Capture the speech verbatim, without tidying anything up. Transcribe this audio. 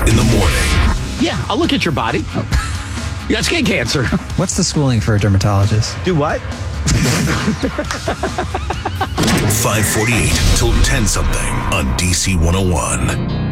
in the morning. Yeah, I'll look at your body. You got skin cancer. What's the schooling for a dermatologist? Do what? five forty-eight till ten something on D C one oh one.